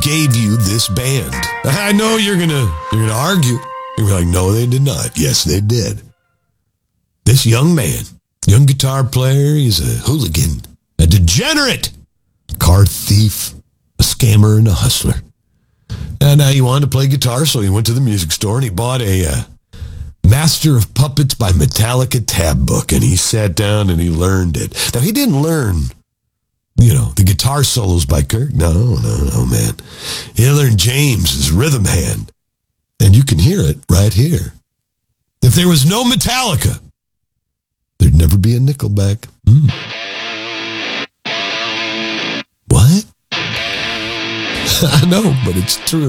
gave you this band? I know you're gonna argue. You're like, no, they did not. Yes, they did. This young man, young guitar player, he's a hooligan, a degenerate, a car thief, a scammer, and a hustler. And he wanted to play guitar, so he went to the music store and he bought a Master of Puppets by Metallica tab book, and he sat down and he learned it. Now, he didn't learn, the guitar solos by Kirk. No, man. He learned James's rhythm hand, and you can hear it right here. If there was no Metallica, there'd never be a Nickelback. What? I know, but it's true.